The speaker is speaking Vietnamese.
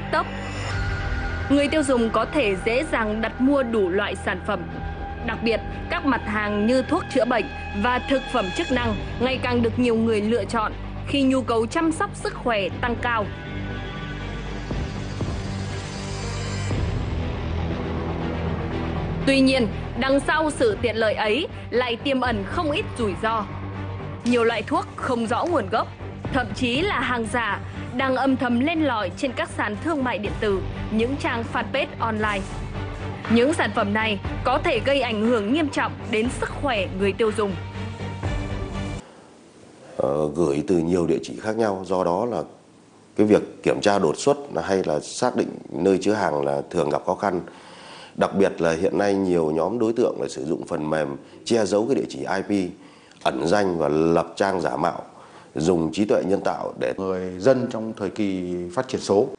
tốc. Người tiêu dùng có thể dễ dàng đặt mua đủ loại sản phẩm. Đặc biệt, các mặt hàng như thuốc chữa bệnh và thực phẩm chức năng ngày càng được nhiều người lựa chọn khi nhu cầu chăm sóc sức khỏe tăng cao. Tuy nhiên, đằng sau sự tiện lợi ấy lại tiềm ẩn không ít rủi ro. Nhiều loại thuốc không rõ nguồn gốc, thậm chí là hàng giả, đang âm thầm len lỏi trên các sàn thương mại điện tử, những trang fanpage online. Những sản phẩm này có thể gây ảnh hưởng nghiêm trọng đến sức khỏe người tiêu dùng. Gửi từ nhiều địa chỉ khác nhau, do đó là cái việc kiểm tra đột xuất hay là xác định nơi chứa hàng là thường gặp khó khăn. Đặc biệt là hiện nay nhiều nhóm đối tượng là sử dụng phần mềm che giấu cái địa chỉ IP, ẩn danh và lập trang giả mạo, dùng trí tuệ nhân tạo để người dân trong thời kỳ phát triển số